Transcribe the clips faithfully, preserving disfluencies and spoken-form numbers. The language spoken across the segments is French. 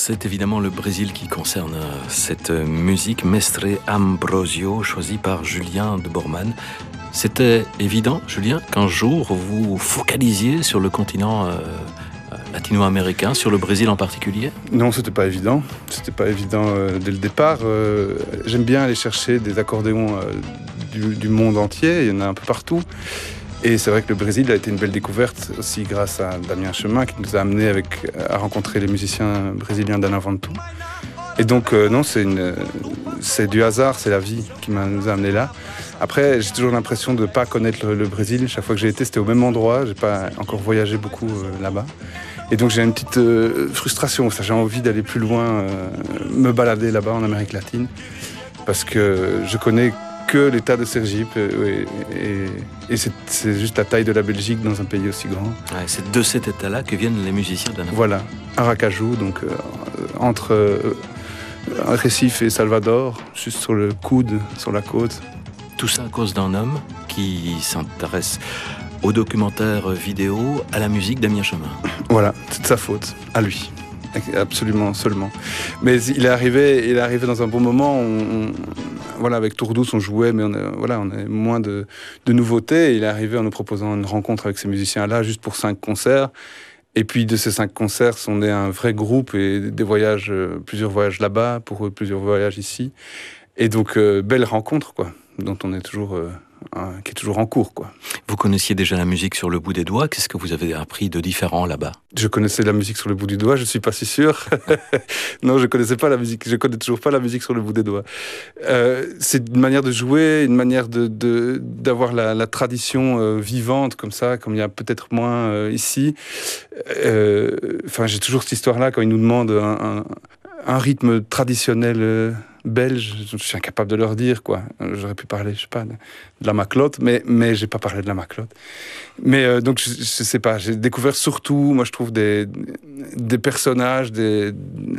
C'est évidemment le Brésil qui concerne cette musique Mestre Ambrosio, choisie par Julien de Bormann. C'était évident, Julien, qu'un jour vous focalisiez sur le continent euh, latino-américain, sur le Brésil en particulier? Non, c'était pas évident. C'était pas évident euh, dès le départ. Euh, j'aime bien aller chercher des accordéons euh, du, du monde entier. Il y en a un peu partout. Et c'est vrai que le Brésil a été une belle découverte aussi grâce à Damien Chemin qui nous a amené avec, à rencontrer les musiciens brésiliens d'Ana Vantu. Et donc euh, non, c'est, une, c'est du hasard, c'est la vie qui m'a, nous a amenés là. Après, j'ai toujours l'impression de ne pas connaître le, le Brésil. Chaque fois que j'ai été, c'était au même endroit. Je n'ai pas encore voyagé beaucoup euh, là-bas. Et donc j'ai une petite euh, frustration. Ça, j'ai envie d'aller plus loin, euh, me balader là-bas en Amérique latine. Parce que je connais que l'état de Sergipe. Et, et, et c'est, c'est juste la taille de la Belgique dans un pays aussi grand. Ouais, c'est de cet état-là que viennent les musiciens d'Ana Vantu. Voilà, Aracaju, donc euh, entre euh, Recife et Salvador, juste sur le coude, sur la côte. Tout ça à cause d'un homme qui s'intéresse au documentaire vidéo, à la musique, Damien Chemin. Voilà, c'est de sa faute, à lui. Absolument, seulement. Mais il est arrivé, il est arrivé dans un bon moment. On, on, voilà, avec Tour Douce, on jouait, mais on a, voilà, on avait moins de, de nouveautés. Il est arrivé en nous proposant une rencontre avec ces musiciens-là, juste pour cinq concerts. Et puis de ces cinq concerts, sont nés un vrai groupe et des voyages, plusieurs voyages là-bas, pour eux, plusieurs voyages ici. Et donc, euh, belle rencontre, quoi, dont on est toujours, euh, un, qui est toujours en cours, quoi. Vous connaissiez déjà la musique sur le bout des doigts. Qu'est-ce que vous avez appris de différent là-bas? Je connaissais la musique sur le bout du doigt, je suis pas si sûr. Non, je connaissais pas la musique, je connais toujours pas la musique sur le bout des doigts. Euh, c'est une manière de jouer, une manière de, de d'avoir la, la tradition euh, vivante comme ça, comme il y a peut-être moins euh, ici. Euh, enfin, j'ai toujours cette histoire-là quand ils nous demandent un, un, un rythme traditionnel. Euh, belge, je suis incapable de leur dire, quoi. J'aurais pu parler, je sais pas, de, de la maclotte, mais, mais j'ai pas parlé de la maclotte. Mais euh, donc, je, je sais pas, j'ai découvert surtout, moi, je trouve, des, des personnages, des,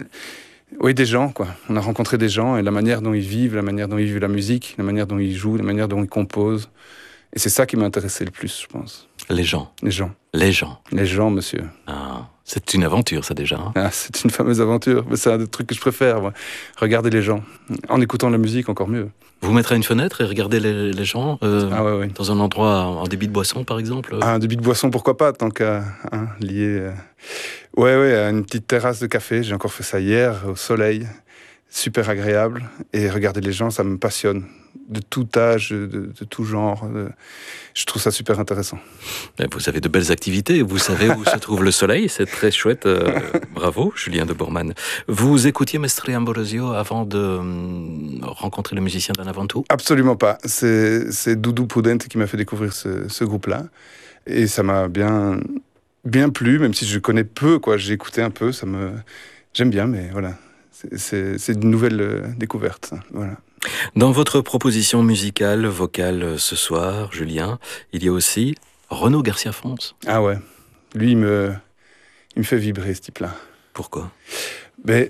oui, des gens, quoi. On a rencontré des gens et la manière dont ils vivent, la manière dont ils vivent la musique, la manière dont ils jouent, la manière dont ils composent. Et c'est ça qui m'a intéressé le plus, je pense. Les gens. Les gens. Les gens. Les gens, monsieur. Ah. C'est une aventure, ça, déjà. Hein. Ah, c'est une fameuse aventure. Mais c'est un des trucs que je préfère, moi. Regarder les gens. En écoutant la musique, encore mieux. Vous mettrez à une fenêtre et regardez les, les gens euh, ah, ouais, ouais. dans un endroit en débit de boisson, par exemple? Ah, un débit de boisson, pourquoi pas, tant qu'à hein, lier... Euh... Ouais, ouais, à une petite terrasse de café. J'ai encore fait ça hier, au soleil. Super agréable. Et regarder les gens, ça me passionne. De tout âge, de, de tout genre. De... Je trouve ça super intéressant. Vous avez de belles activités, vous savez où se trouve le soleil, c'est très chouette. Euh, bravo, Julien de Bormann. Vous écoutiez Mestre Ambrosio avant de euh, rencontrer le musicien d'Ana Vantu? Absolument pas. C'est, c'est Doudou Prudente qui m'a fait découvrir ce, ce groupe-là. Et ça m'a bien, bien plu, même si je connais peu, quoi. J'ai écouté un peu, ça me... j'aime bien, mais voilà. C'est, c'est, c'est une nouvelle euh, découverte, ça. Voilà. Dans votre proposition musicale, vocale ce soir, Julien, il y a aussi Renaud Garcia-Fons. Ah ouais, lui il me, il me fait vibrer ce type-là. Pourquoi? Ben,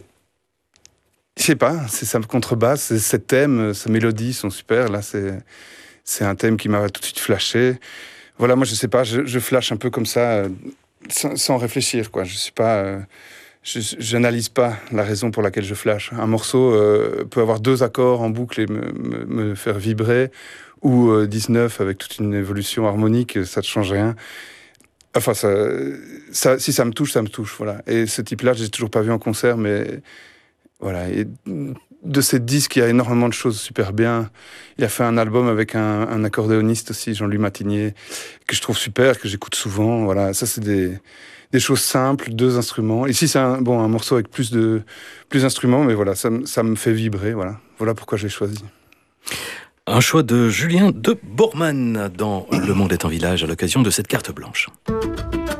je sais pas, c'est sa contrebasse, c'est ses thèmes, sa mélodie sont super. Là, c'est, c'est un thème qui m'a tout de suite flashé. Voilà, moi je sais pas, je, je flash un peu comme ça, euh, sans, sans réfléchir, quoi. Je suis pas... Euh, Je n'analyse pas la raison pour laquelle je flash. Un morceau euh, peut avoir deux accords en boucle et me, me, me faire vibrer, ou euh, dix-neuf avec toute une évolution harmonique, ça ne change rien. Enfin, ça, ça, si ça me touche, ça me touche. Voilà. Et ce type-là, je l'ai toujours pas vu en concert, mais voilà. Et de ces disques, il y a énormément de choses super bien. Il a fait un album avec un, un accordéoniste aussi, Jean-Louis Matigné, que je trouve super, que j'écoute souvent. Voilà, ça c'est des... Des choses simples, deux instruments. Ici, c'est un, bon, un morceau avec plus de plus d'instruments, mais voilà, ça, ça me fait vibrer. Voilà, voilà pourquoi je l'ai choisi. Un choix de Julien de Bormann dans Le Monde est un village à l'occasion de cette carte blanche.